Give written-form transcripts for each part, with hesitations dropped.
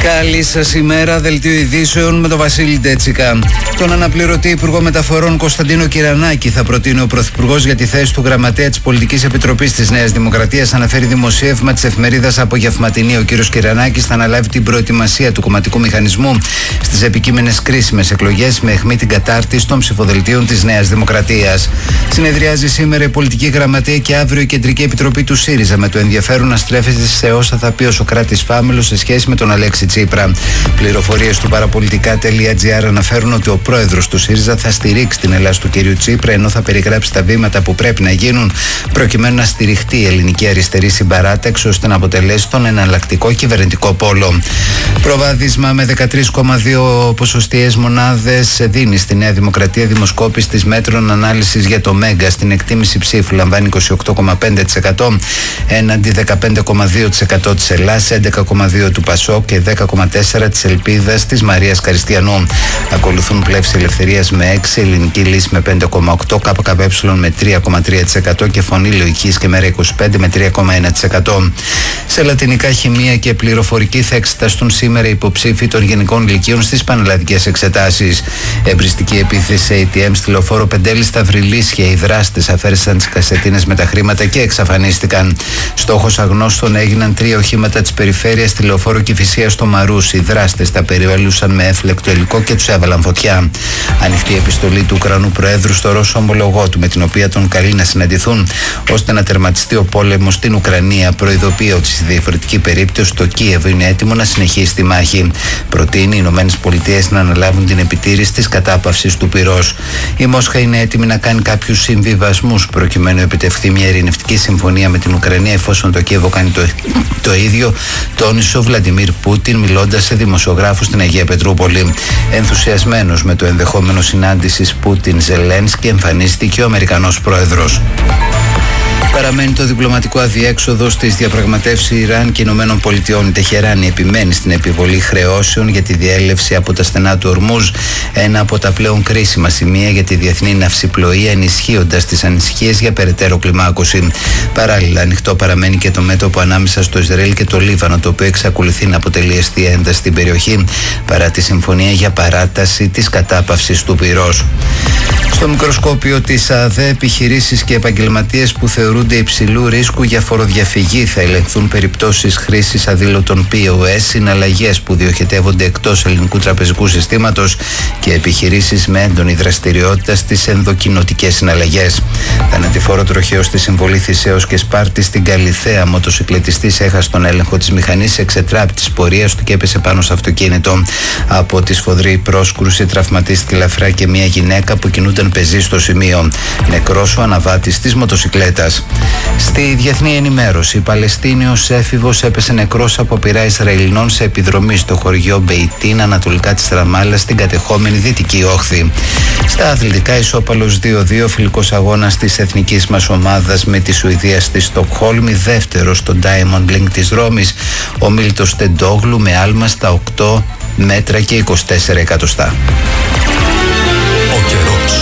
Καλή σας ημέρα, δελτίο ειδήσεων με τον Βασίλη Ντέτσικα. Τον αναπληρωτή Υπουργό Μεταφορών Κωνσταντίνο Κυρανάκη θα προτείνει ο Πρωθυπουργός για τη θέση του Γραμματέα της Πολιτικής Επιτροπής της Νέας Δημοκρατίας, αναφέρει δημοσίευμα της εφημερίδας Απογευματινή. Ο κ. Κυρανάκης θα αναλάβει την προετοιμασία του κομματικού μηχανισμού στις επικείμενες κρίσιμες εκλογές, με αιχμή την κατάρτιση των ψηφοδελτίων της Νέας Δημοκρατίας. Συνεδριάζει σήμερα η Πολιτική Γραμματεία και αύριο η Κεντρική Επιτροπή του ΣΥΡΙΖΑ, με το ενδιαφέρον να στρέφεται σε όσα θα πει ο Σωκράτης Φάμελος σε σχέση με τον Αλέξη Τσίπρα. Πληροφορίες του παραπολιτικά.gr αναφέρουν ότι ο πρόεδρος του ΣΥΡΙΖΑ θα στηρίξει την έλαση του κ. Τσίπρα, ενώ θα περιγράψει τα βήματα που πρέπει να γίνουν προκειμένου να στηριχτεί η ελληνική αριστερή συμπαράταξη, ώστε να αποτελέσει τον εναλλακτικό κυβερνητικό πόλο. Προβάδισμα με 13,2 ποσοστιαίες μονάδες δίνει στη Νέα Δημοκρατία δημοσκόπηση της Μέτρων Ανάλυσης για το Μέγκα. Στην εκτίμηση ψήφου λαμβάνει 28,5% έναντι 15,2% της Ελλάς, 11,2% του Πασόκ και 10,4% της Ελπίδας της Μαρίας Καριστιανού. Ακολουθούν Πλεύση Ελευθερίας με 6%, Ελληνική Λύση με 5,8%, ΚΚΕ με 3,3% και Φωνή Λογικής και Μέρα 25 με 3,1%. Σε λατινικά, χημεία και πληροφορική θα εξεταστούν σήμερα οι υποψήφοι των γενικών λυκείων στις πανελλαδικές εξετάσεις. Εμπριστική επίθεση σε ATM στη λεωφόρο Πεντέλη Σταυριλίσια. Οι δράστες αφαίρεσαν τις κασετίνες με τα χρήματα και εξαφανίστηκαν. Στόχος αγνώστων έγιναν 3 οχήματα της περιφέρειας στη λεωφόρο Κηφισίας στο Μαρούσι. Οι δράστες τα περιέλουσαν με έφλεκτο υλικό και τους έβαλαν φωτιά. Ανοιχτή επιστολή του Ουκρανού Προέδρου στο Ρώσο ομολογό του, με την οποία τον καλεί να συναντηθούν ώστε να τερματιστεί ο πόλεμος στην Ουκρανία. Προειδοποιεί ότι στη διαφορετική περίπτωση το Κίεβο είναι έτοιμο να συνεχίσει τη μάχη. Προτείνει οι ΗΠΑ να αναλάβουν την επιτήρηση της κατάπαυσης του πυρός. Η Μόσχα είναι έτοιμη να κάνει κάποιους συμβιβασμούς προκειμένου να επιτευχθεί μια ειρηνευτική συμφωνία με την Ουκρανία, εφόσον το Κίεβο κάνει το ίδιο, τόνισε ο Βλαντιμίρ Πούτιν μιλώντας σε δημοσιογράφους στην Αγία Πετρούπολη. Ενθουσιασμένος με το ενδεχόμενο συνάντησης Πούτιν-Ζελένσκι, εμφανίστηκε ο Αμερικανός πρόεδρος. Παραμένει το διπλωματικό αδιέξοδο στις διαπραγματεύσεις Ιράν και Ηνωμένων Πολιτειών. Η Τεχεράνη επιμένει στην επιβολή χρεώσεων για τη διέλευση από τα στενά του Ορμούζ, ένα από τα πλέον κρίσιμα σημεία για τη διεθνή ναυσιπλοεία, ενισχύοντας τις ανησυχίες για περαιτέρω κλιμάκωση. Παράλληλα, ανοιχτό παραμένει και το μέτωπο ανάμεσα στο Ισραήλ και το Λίβανο, το οποίο εξακολουθεί να αποτελεί αιστεία ένταση στην περιοχή, παρά τη συμφωνία για παράταση της κατάπαυσης του πυρός. Στο μικροσκόπιο της ΑΔΕ, επιχειρήσεις και επαγγελματίες που θεωρούνται υψηλού ρίσκου για φοροδιαφυγή θα ελεγχθούν περιπτώσεις χρήσης αδήλωτων POS, συναλλαγές που διοχετεύονται εκτός ελληνικού τραπεζικού συστήματος και επιχειρήσεις με έντονη δραστηριότητα στις ενδοκοινοτικές συναλλαγές. Θανατηφόρο τροχαίο στη συμβολή Θησέως και Σπάρτη στην Καλιθέα. Μοτοσυκλετιστής έχασε τον έλεγχο της μηχανής εξετράπη της πορείας του και έπεσε πάνω στο αυτοκίνητο. Από τη σφοδρή πρόσκρουση τραυματίστηκε ελαφρά και μια γυναίκα που κινούνταν πεζή στο σημείο. Νεκρός ο αναβάτης της μοτοσυκλέτας. Στη διεθνή ενημέρωση, Παλαιστίνιος έφηβος έπεσε νεκρός από πυρά Ισραηλινών σε επιδρομή στο χωριό Μπεϊτίν, ανατολικά της Ραμάλα, στην κατεχόμενη Δυτική Όχθη. Στα αθλητικά, ισόπαλος 2-2 φιλικός αγώνας της εθνικής μας ομάδας με τη Σουηδία στη Στοκχόλμη, δεύτερος στο Diamond League της Ρώμης, ο Μίλτος Τεντόγλου με άλμα στα 8 μέτρα και 24 εκατοστά. Ο καιρός.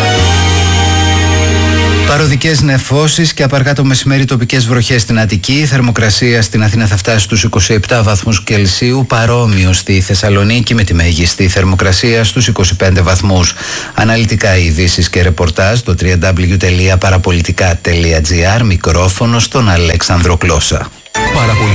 Παροδικές νεφώσεις και απαργά το μεσημέρι τοπικές βροχές στην Αττική. Η θερμοκρασία στην Αθήνα θα φτάσει στους 27 βαθμούς Κελσίου, παρόμοιο στη Θεσσαλονίκη, με τη μέγιστη θερμοκρασία στους 25 βαθμούς. Αναλυτικά ειδήσεις και ρεπορτάζ στο www.parapolitica.gr. Μικρόφωνο στον Αλέξανδρο Κλώσσα.